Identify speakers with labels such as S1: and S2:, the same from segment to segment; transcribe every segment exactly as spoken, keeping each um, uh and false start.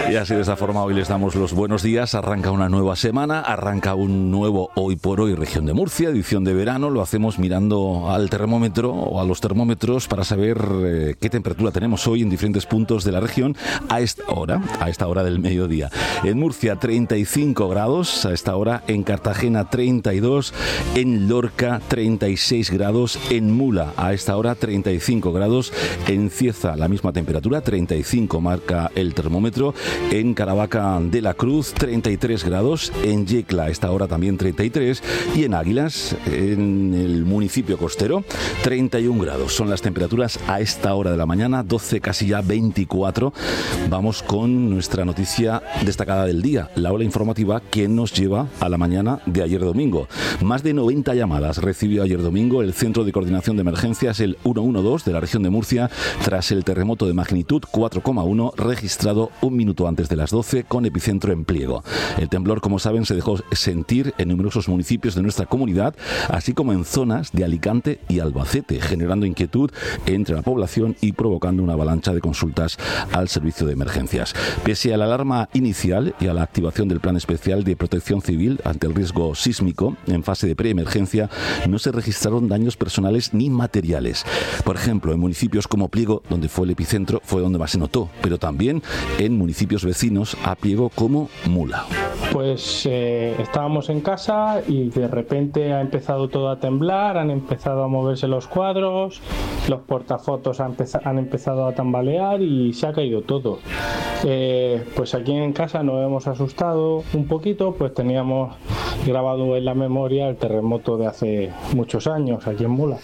S1: Y así de esta forma hoy les damos los buenos días. Arranca una nueva semana, arranca un nuevo Hoy por Hoy Región de Murcia, edición de verano. Lo hacemos mirando al termómetro o a los termómetros para saber eh, qué temperatura tenemos hoy en diferentes puntos de la región a esta hora, a esta hora del mediodía. En Murcia treinta y cinco grados a esta hora, en Cartagena treinta y dos, en Lorca treinta y seis grados, en Mula a esta hora treinta y cinco grados, en Cieza la misma temperatura, treinta y cinco marca el termómetro, en Caravaca de la Cruz treinta y tres grados, en Yecla a esta hora también treinta y tres y en Águilas, en el municipio costero, treinta y un grados. Son las temperaturas a esta hora de la mañana, doce casi ya veinticuatro. Vamos con nuestra noticia destacada del día, la ola informativa que nos lleva a la mañana de ayer domingo. Más de noventa llamadas recibió ayer domingo el Centro de Coordinación de Emergencias, el ciento doce de la región de Murcia, tras el terremoto de magnitud cuatro coma uno registrado un minuto antes de las doce con epicentro en Pliego. El temblor, como saben, se dejó sentir en numerosos municipios de nuestra comunidad, así como en zonas de Alicante y Albacete, generando inquietud entre la población y provocando una avalancha de consultas al servicio de emergencias. Pese a la alarma inicial y a la activación del Plan Especial de Protección Civil ante el riesgo sísmico en fase de preemergencia, no se registraron daños personales ni materiales. Por ejemplo, en municipios como Pliego, donde fue el epicentro, fue donde más se notó, pero también en municipios vecinos a Pliego como Mula.
S2: Pues eh, estábamos en casa y de repente ha empezado todo a temblar, han empezado a moverse los cuadros, los portafotos han, empeza- han empezado a tambalear y se ha caído todo. Eh, pues aquí en casa nos hemos asustado un poquito, pues teníamos grabado en la memoria el terremoto de hace muchos años aquí en Mula.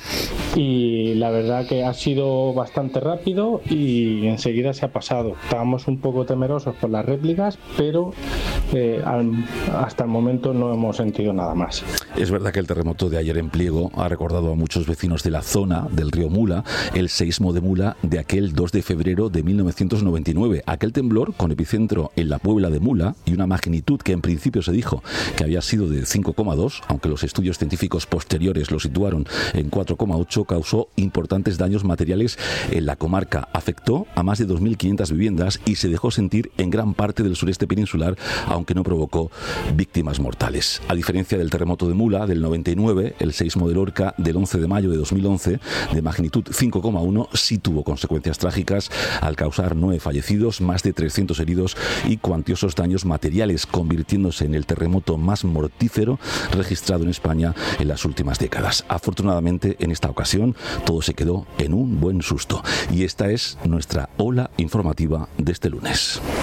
S2: Y la verdad que ha sido bastante rápido y enseguida se ha pasado. Estábamos un poco temerosos por las réplicas, pero eh, al, hasta el momento no hemos sentido nada más.
S1: Es verdad que el terremoto de ayer en Pliego ha recordado a muchos vecinos de la zona del río Mula el seísmo de Mula de aquel dos de febrero de mil novecientos noventa y nueve. Aquel temblor con epicentro en la Puebla de Mula y una magnitud que en principio se dijo que había sido de cinco coma dos, aunque los estudios científicos posteriores lo situaron en cuatro coma ocho, causó importantes daños materiales en la comarca. Afectó a más de dos mil quinientas viviendas y se dejó sentir en gran parte del sureste peninsular, aunque no provocó víctimas mortales. A diferencia del terremoto de Mula del noventa y nueve, el seísmo de Lorca del once de mayo de dos mil once, de magnitud cinco coma uno, sí tuvo consecuencias trágicas al causar nueve fallecidos, más de trescientos heridos y cuantiosos daños materiales, convirtiéndose en el terremoto más mortífero registrado en España en las últimas décadas. Afortunadamente, en esta ocasión, todo se quedó en un buen susto. Y esta es nuestra ola informativa de este lunes.